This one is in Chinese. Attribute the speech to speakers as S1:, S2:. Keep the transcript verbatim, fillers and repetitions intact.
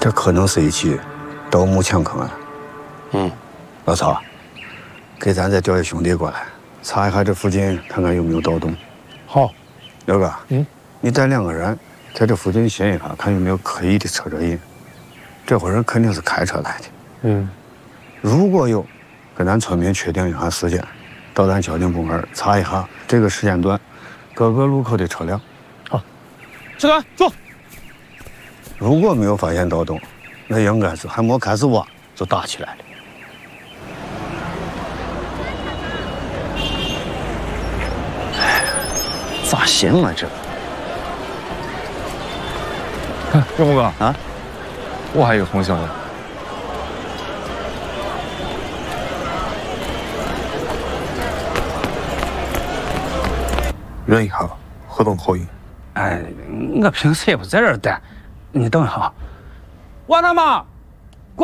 S1: 这可能是一起盗墓抢坑案。
S2: 嗯，
S1: 老曹，给咱再叫些兄弟过来，查一下这附近，看看有没有盗洞。
S2: 好，
S1: 刘哥，
S2: 嗯，
S1: 你带两个人在这附近寻一下，看有没有可疑的车辙印。这伙人肯定是开车来的。
S2: 嗯，
S1: 如果有，跟咱村民确定一下时间，到咱交警部门查一下这个时间段各个路口的车辆。
S2: 好，小段坐。
S1: 如果没有发现盗洞，那应该是还没开始挖就打起来了。
S3: 哎，咋行啊这？
S2: 看，岳木哥
S3: 啊，
S2: 我还有个同乡呢。认一下，河东口音。
S3: 哎，我平时也不在这儿待，你等一下。王大妈。